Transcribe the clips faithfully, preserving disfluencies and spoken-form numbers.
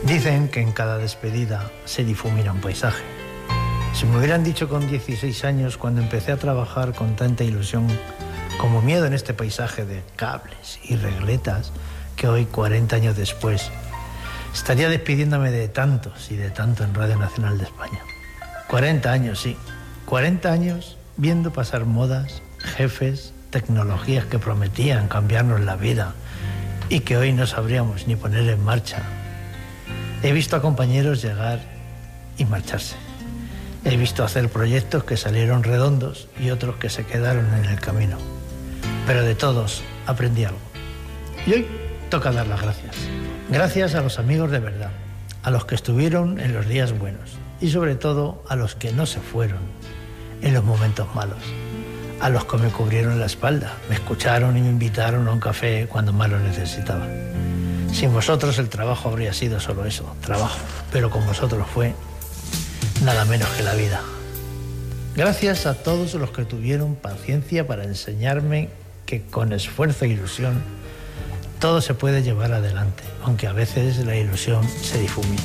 Dicen que en cada despedida se difumina un paisaje. Si me hubieran dicho con dieciséis años, cuando empecé a trabajar con tanta ilusión como miedo en este paisaje de cables y regletas, que hoy, cuarenta años después, estaría despidiéndome de tantos y de tanto en Radio Nacional de España. cuarenta años, sí. cuarenta años viendo pasar modas, jefes, tecnologías que prometían cambiarnos la vida y que hoy no sabríamos ni poner en marcha. He visto a compañeros llegar y marcharse. He visto hacer proyectos que salieron redondos y otros que se quedaron en el camino. Pero de todos aprendí algo. Y hoy toca dar las gracias. Gracias a los amigos de verdad, a los que estuvieron en los días buenos y sobre todo a los que no se fueron en los momentos malos. A los que me cubrieron la espalda, me escucharon y me invitaron a un café cuando más lo necesitaba. Sin vosotros el trabajo habría sido solo eso, trabajo, pero con vosotros fue nada menos que la vida. Gracias a todos los que tuvieron paciencia para enseñarme que con esfuerzo e ilusión todo se puede llevar adelante, aunque a veces la ilusión se difumine.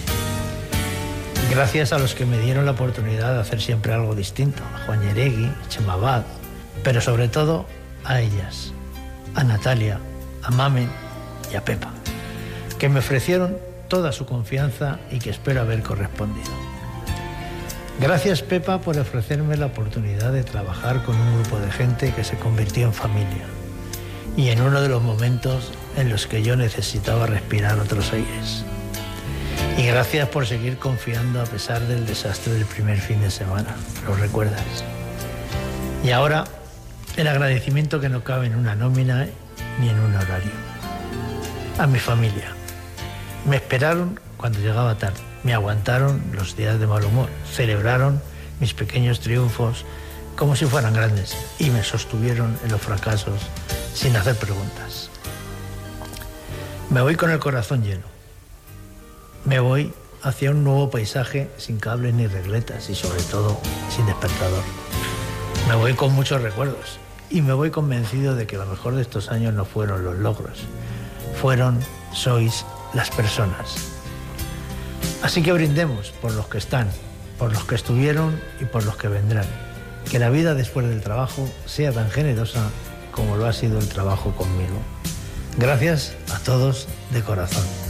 Gracias a los que me dieron la oportunidad de hacer siempre algo distinto, a Juan Yeregui, Chema Abad, pero sobre todo a ellas, a Natalia, a Mamen y a Pepa, que me ofrecieron toda su confianza y que espero haber correspondido. Gracias, Pepa, por ofrecerme la oportunidad de trabajar con un grupo de gente que se convirtió en familia y en uno de los momentos en los que yo necesitaba respirar otros aires. Y gracias por seguir confiando a pesar del desastre del primer fin de semana, ¿lo recuerdas? Y ahora, el agradecimiento que no cabe en una nómina ni en un horario. A mi familia. Me esperaron cuando llegaba tarde, me aguantaron los días de mal humor, celebraron mis pequeños triunfos como si fueran grandes y me sostuvieron en los fracasos sin hacer preguntas. Me voy con el corazón lleno. Me voy hacia un nuevo paisaje sin cables ni regletas y sobre todo sin despertador. Me voy con muchos recuerdos y me voy convencido de que lo mejor de estos años no fueron los logros, fueron, sois las personas. Así que brindemos por los que están, por los que estuvieron y por los que vendrán. Que la vida después del trabajo sea tan generosa como lo ha sido el trabajo conmigo. Gracias a todos de corazón.